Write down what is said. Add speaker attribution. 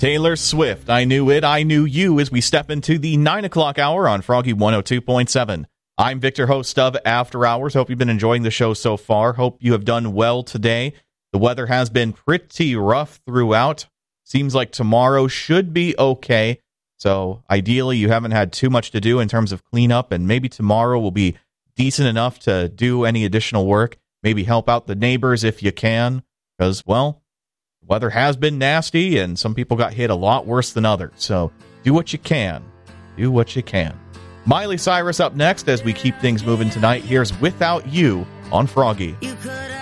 Speaker 1: Taylor Swift, I Knew It, I Knew You, as we step into the 9 o'clock hour on Froggy 102.7. I'm Victor, host of After Hours. Hope you've been enjoying the show so far. Hope you have done well today. The weather has been pretty rough throughout. Seems like tomorrow should be okay. So ideally, you haven't had too much to do in terms of cleanup, and maybe tomorrow will be decent enough to do any additional work. Maybe help out the neighbors if you can, because, well, the weather has been nasty, and some people got hit a lot worse than others. So do what you can. Do what you can. Miley Cyrus up next as we keep things moving tonight. Here's Without You on Froggy.
Speaker 2: You could